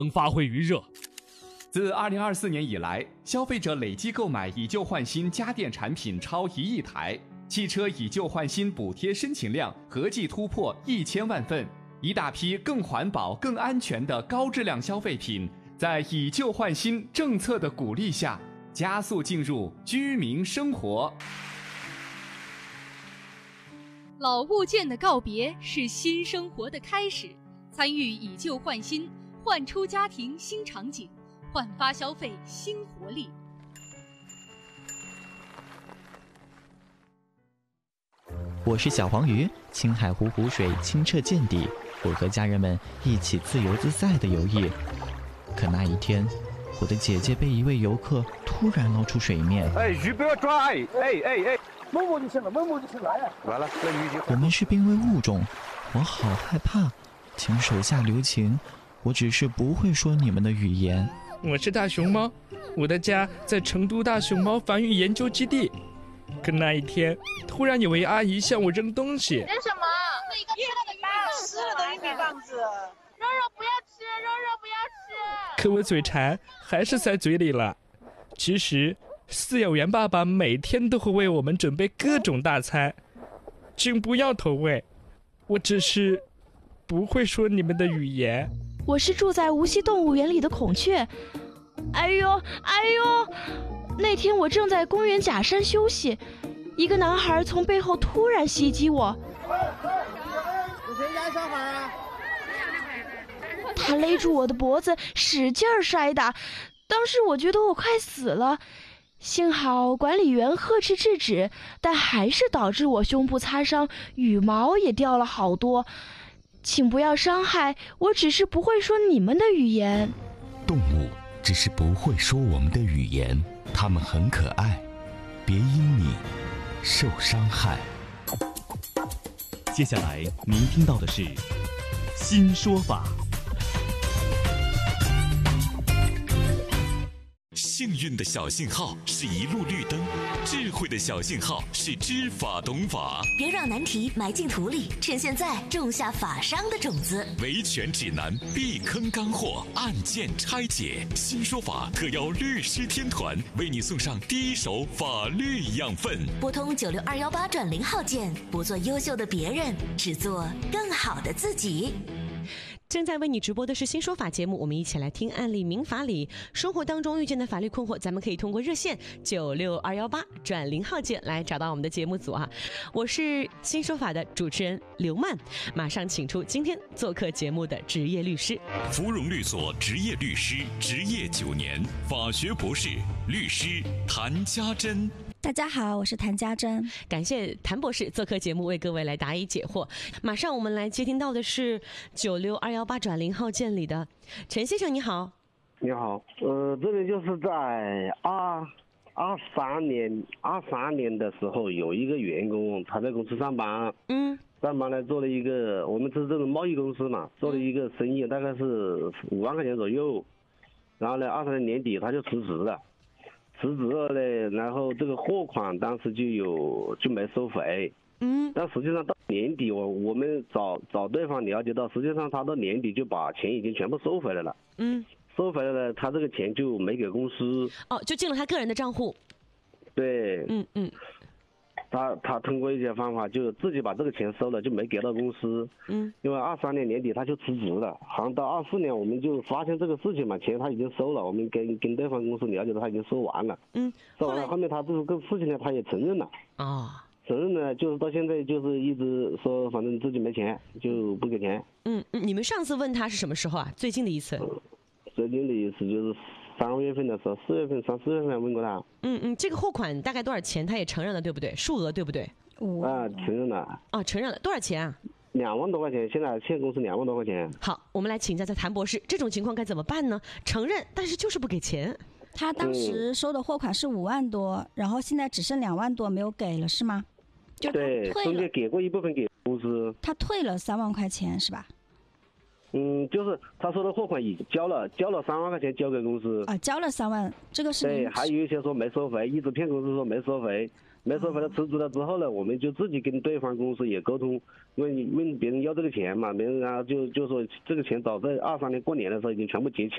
发挥余热。 自2024年以来，消费者累计购买以旧换新家电产品超1亿台，汽车以旧换新补贴申请量合计突破1000万份，一大批更环保、更安全的高质量消费品，在以旧换新政策的鼓励下，加速进入居民生活。 老物件的告别是新生活的开始，参与以旧换新，焕出家庭新场景，焕发消费新活力。 我是小黄鱼，青海湖湖水清澈见底，我和家人们一起自由自在地游弋。可那一天，我的姐姐被一位游客突然捞出水面。 鱼不要抓！摸摸就行了，摸摸就行了。完了，那鱼就…… 我们是濒危物种，我好害怕，请手下留情，我只是不会说你们的语言。 我是大熊猫，我的家在成都大熊猫繁育研究基地。可那一天，突然有位阿姨向我扔东西。 扔什么？湿了的玉米棒子。肉肉不要吃，肉肉不要吃。 可我嘴馋，还是塞嘴里了。其实，饲养员爸爸每天都会为我们准备各种大餐，请不要投喂。我只是不会说你们的语言。 我是住在无锡动物园里的孔雀。哎呦！那天我正在公园假山休息，一个男孩从背后突然袭击我。 是谁家小孩啊？ 他勒住我的脖子，使劲摔打。当时我觉得我快死了，幸好管理员呵斥制止，但还是导致我胸部擦伤，羽毛也掉了好多。请不要伤害，我只是不会说你们的语言。 动物只是不会说我们的语言，它们很可爱，别因你受伤害。 接下来您听到的是新说法。 幸运的小信号是一路绿灯，智慧的小信号是知法懂法。 别让难题埋进土里，趁现在种下法商的种子。 维权指南，避坑干货，案件拆解。新说法特邀律师天团，为你送上第一手法律养分。 拨通96218转0号键，不做优秀的别人，只做更好的自己。 正在为你直播的是新说法节目，我们一起来听案例民法里生活当中遇见的法律困惑，咱们可以通过热线96218转0号键来找到我们的节目组啊。我是新说法的主持人刘曼，马上请出今天做客节目的职业律师， 芙蓉律所职业律师，执业9年，法学博士，律师谭家珍。 大家好，我是谭家珍， 感谢谭博士做客节目为各位来答疑解惑。马上我们来接听到的是96218转0号键里的陈先生，你好。 你好，这个就是在23年的时候，有一个员工他在公司上班，上班呢做了一个，我们是这种贸易公司嘛，做了一个生意，大概是5万块钱左右，然后呢23年年底他就辞职了。辞职了呢，然后这个货款当时就没收回，但实际上到年底我们找对方了解到，实际上他到年底就把钱已经全部收回来了，收回来了，他这个钱就没给公司， 就进了他个人的账户， 对，他通过一些方法就自己把这个钱收了，就没给到公司，因为23年年底他就辞职了，好像到24年我们就发现这个事情嘛，钱他已经收了，我们跟对方公司了解到他已经收完了，收完了，后面他这个事情呢他也承认了，承认了，就是到现在就是一直说反正自己没钱就不给钱。 你们上次问他是什么时候啊？最近的一次？ 最近的一次就是3月份的时候，4月份、3、4月份问过他。 这个货款大概多少钱？他也承认了，对不对？数额对不对？ 承认了。 承认了，多少钱啊 ？2万多块钱，现公司2万多块钱。 好，我们来请教一下谭博士，这种情况该怎么办呢？承认，但是就是不给钱。 他当时收的货款是5万多，然后现在只剩2万多没有给了，是吗？ 对，中间给过一部分给公司。 他退了3万块钱是吧？ 就是他收的货款已经交了3万块钱交给公司。 交了3万，这个是对，还有一些说没收回，一直骗公司说没收回， 没收回来吃足了之后呢，我们就自己跟对方公司也沟通，问别人要这个钱嘛，别人就说这个钱早在23年过年的时候已经全部结清